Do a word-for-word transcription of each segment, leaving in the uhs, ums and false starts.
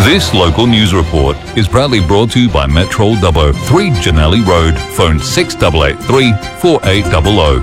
This local news report is proudly brought to you by Metro Dubbo, three Janelli Road, phone six eight eight three, four eight zero zero.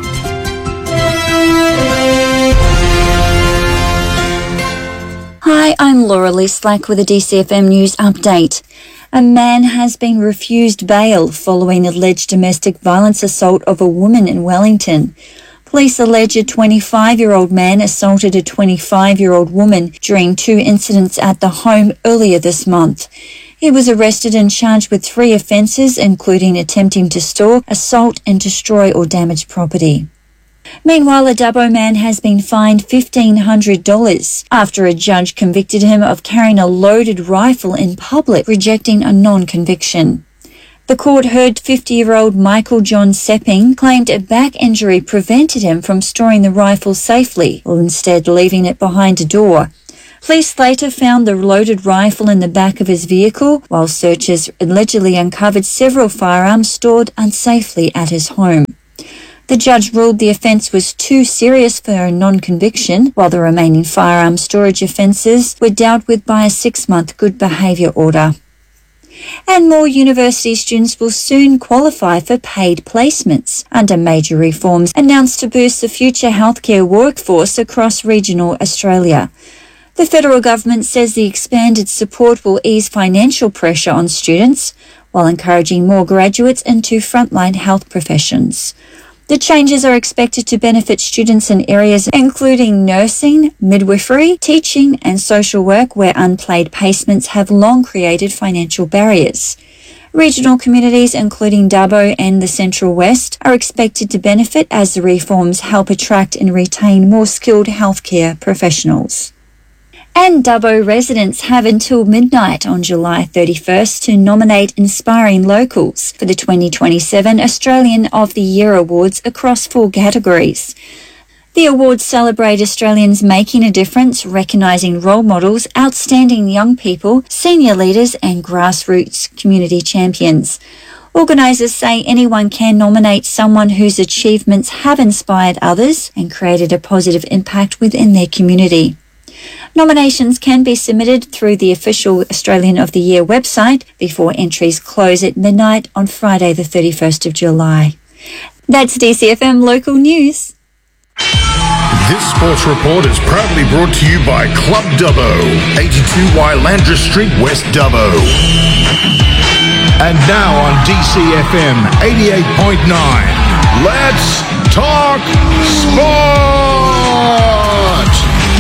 Hi, I'm Laura Lee Slack with a D C F M News update. A man has been refused bail following alleged domestic violence assault of a woman in Wellington. Police allege a twenty-five-year-old man assaulted a twenty-five-year-old woman during two incidents at the home earlier this month. He was arrested and charged with three offences, including attempting to stalk, assault and destroy or damage property. Meanwhile, a Dubbo man has been fined fifteen hundred dollars after a judge convicted him of carrying a loaded rifle in public, rejecting a non-conviction. The court heard fifty-year-old Michael John Sepping claimed a back injury prevented him from storing the rifle safely, while instead leaving it behind a door. Police later found the loaded rifle in the back of his vehicle, while searchers allegedly uncovered several firearms stored unsafely at his home. The judge ruled the offence was too serious for a non-conviction, while the remaining firearm storage offences were dealt with by a six-month good behaviour order. And more university students will soon qualify for paid placements under major reforms announced to boost the future healthcare workforce across regional Australia. The federal government says the expanded support will ease financial pressure on students while encouraging more graduates into frontline health professions. The changes are expected to benefit students in areas including nursing, midwifery, teaching and social work where unpaid placements have long created financial barriers. Regional communities including Dubbo and the Central West are expected to benefit as the reforms help attract and retain more skilled healthcare professionals. And Dubbo residents have until midnight on July thirty-first to nominate inspiring locals for the twenty twenty-seven Australian of the Year Awards across four categories. The awards celebrate Australians making a difference, recognising role models, outstanding young people, senior leaders and grassroots community champions. Organisers say anyone can nominate someone whose achievements have inspired others and created a positive impact within their community. Nominations can be submitted through the official Australian of the Year website before entries close at midnight on Friday the thirty-first of July. That's D C F M Local News. This sports report is proudly brought to you by Club Dubbo, eighty-two Wylandra Street, West Dubbo. And now on D C F M eighty-eight point nine, let's talk sport!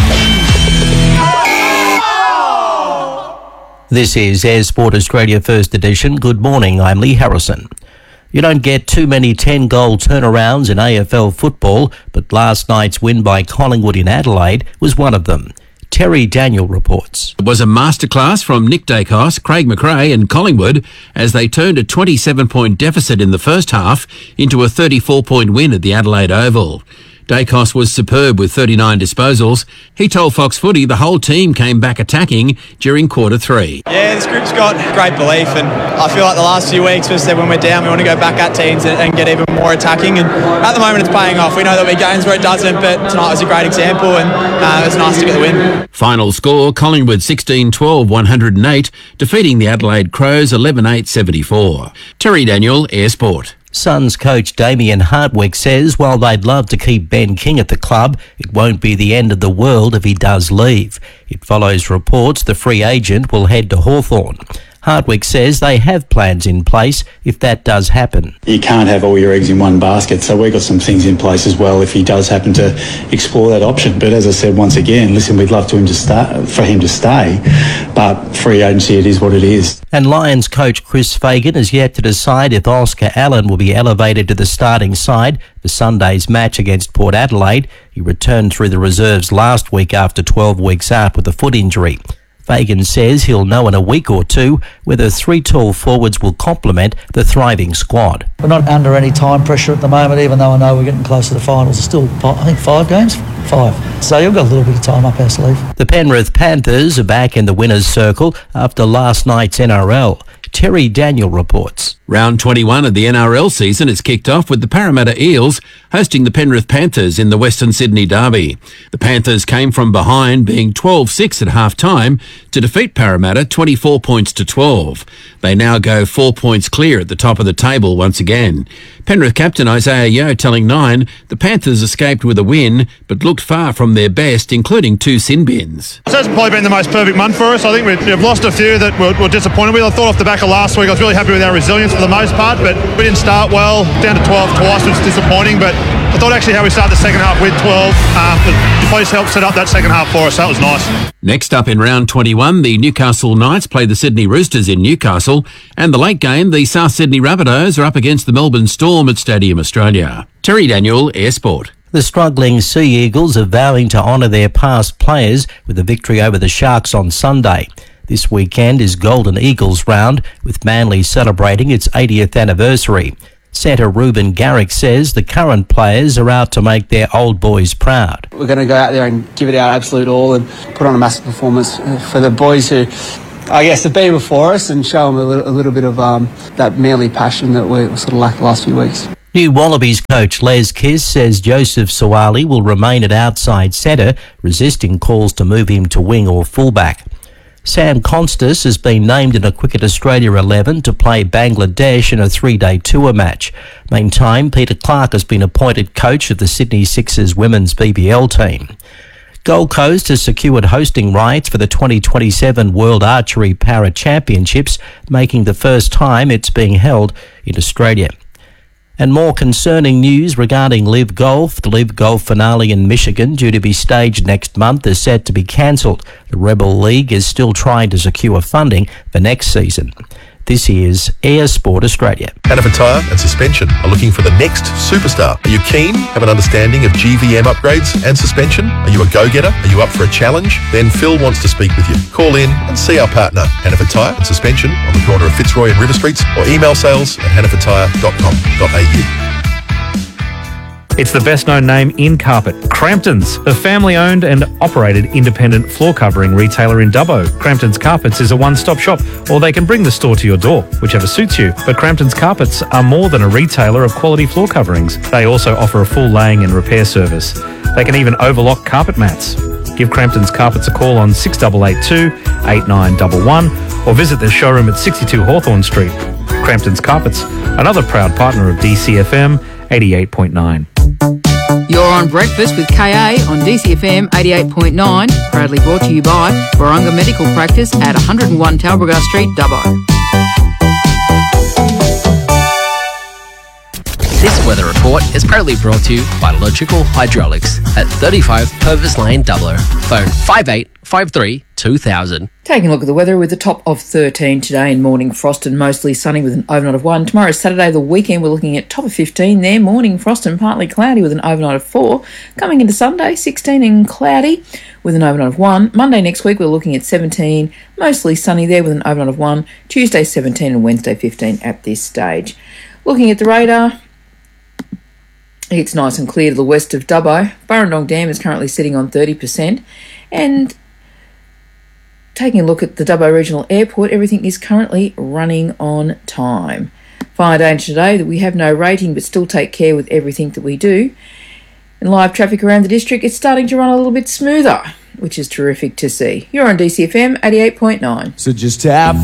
This is Air Sport Australia First Edition. Good morning, I'm Lee Harrison. You don't get too many ten-goal turnarounds in A F L football, but last night's win by Collingwood in Adelaide was one of them. Terry Daniel reports. It was a masterclass from Nick Dacos, Craig McRae and Collingwood as they turned a twenty-seven point deficit in the first half into a thirty-four point win at the Adelaide Oval. Dacos was superb with thirty-nine disposals. He told Fox Footy the whole team came back attacking during quarter three. Yeah, this group's got great belief, and I feel like the last few weeks we've said when we're down we want to go back at teams and, and get even more attacking, and at the moment it's paying off. We know there'll be games where it doesn't, but tonight was a great example, and uh, it was nice to get the win. Final score, Collingwood sixteen twelve one oh eight, defeating the Adelaide Crows eleven eight seventy-four. Terry Daniel, Air Sport. Suns coach Damien Hardwick says while they'd love to keep Ben King at the club, it won't be the end of the world if he does leave. It follows reports the free agent will head to Hawthorn. Hardwick says they have plans in place if that does happen. You can't have all your eggs in one basket, so we've got some things in place as well if he does happen to explore that option. But as I said once again, listen, we'd love to him to start, for him to stay, but free agency, it is what it is. And Lions coach Chris Fagan has yet to decide if Oscar Allen will be elevated to the starting side for Sunday's match against Port Adelaide. He returned through the reserves last week after twelve weeks out with a foot injury. Fagan says he'll know in a week or two whether three tall forwards will complement the thriving squad. We're not under any time pressure at the moment, even though I know we're getting close to the finals. It's still, I think, five games? Five. So you've got a little bit of time up our sleeve. The Penrith Panthers are back in the winner's circle after last night's N R L. Terry Daniel reports. Round twenty-one of the N R L season is kicked off with the Parramatta Eels hosting the Penrith Panthers in the Western Sydney Derby. The Panthers came from behind, being twelve six at half-time, to defeat Parramatta twenty-four points to twelve. They now go four points clear at the top of the table once again. Penrith captain Isaiah Yeo telling Nine the Panthers escaped with a win, but looked far from their best, including two sin bins. It hasn't probably been the most perfect month for us. I think we've, we've lost a few that we're, we're disappointed with. I thought off the back of last week I was really happy with our resilience for the most part, but we didn't start well. Down to twelve twice, which is disappointing, but I thought actually how we started the second half with twelve, um, the police helped set up that second half for us. That was nice. Next up in round twenty-one, the Newcastle Knights play the Sydney Roosters in Newcastle, and the late game, the South Sydney Rabbitohs are up against the Melbourne Storm at Stadium Australia. Terry Daniel, Air Sport. The struggling Sea Eagles are vowing to honour their past players with a victory over the Sharks on Sunday. This weekend is Golden Eagles round, with Manly celebrating its eightieth anniversary. Centre Ruben Garrick says the current players are out to make their old boys proud. We're going to go out there and give it our absolute all and put on a massive performance for the boys who, I guess, have been before us, and show them a little, a little bit of um, that manly passion that we sort of lacked the last few weeks. New Wallabies coach Les Kiss says Joseph Suwali will remain at outside centre, resisting calls to move him to wing or fullback. Sam Constas has been named in a Cricket Australia eleven to play Bangladesh in a three-day tour match. Meantime, Peter Clark has been appointed coach of the Sydney Sixers women's B B L team. Gold Coast has secured hosting rights for the twenty twenty-seven World Archery Para Championships, making the first time it's being held in Australia. And more concerning news regarding Live Golf. The Live Golf finale in Michigan, due to be staged next month, is set to be cancelled. The Rebel League is still trying to secure funding for next season. This is Air Sport Australia. Hannaford Tyre and Suspension are looking for the next superstar. Are you keen? Have an understanding of G V M upgrades and suspension? Are you a go-getter? Are you up for a challenge? Then Phil wants to speak with you. Call in and see our partner, Hannaford Tyre and Suspension, on the corner of Fitzroy and River Streets, or email sales at hannaford tyre dot com dot a u. It's the best-known name in carpet, Crampton's, a family-owned and operated independent floor covering retailer in Dubbo. Crampton's Carpets is a one-stop shop, or they can bring the store to your door, whichever suits you. But Crampton's Carpets are more than a retailer of quality floor coverings. They also offer a full laying and repair service. They can even overlock carpet mats. Give Crampton's Carpets a call on six eight eight two, eight nine one one or visit their showroom at sixty-two Hawthorn Street. Crampton's Carpets, another proud partner of D C F M eighty-eight point nine. You're on Breakfast with K A on D C F M eighty-eight point nine, proudly brought to you by Warunga Medical Practice at one oh one Talbragar Street, Dubbo. This weather report is proudly brought to you by Logical Hydraulics at thirty-five Purvis Lane, Dubbo. Phone five eight five three two thousand. Taking a look at the weather with a top of thirteen today and morning frost and mostly sunny with an overnight of one. Tomorrow is Saturday, the weekend, we're looking at top of fifteen there, morning frost and partly cloudy with an overnight of four. Coming into Sunday, sixteen and cloudy with an overnight of one. Monday next week, we're looking at seventeen, mostly sunny there with an overnight of one. Tuesday, seventeen and Wednesday, fifteen at this stage. Looking at the radar, it's nice and clear to the west of Dubbo. Burrendong Dam is currently sitting on thirty percent. And taking a look at the Dubbo Regional Airport, everything is currently running on time. Fire danger today, that we have no rating but still take care with everything that we do. And live traffic around the district, it's starting to run a little bit smoother, which is terrific to see. You're on D C F M eighty-eight point nine. So just tap